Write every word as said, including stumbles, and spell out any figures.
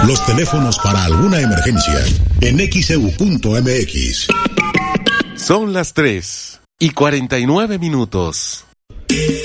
Los teléfonos para alguna emergencia en X E U punto M X. Son las tres y cuarenta y nueve minutos.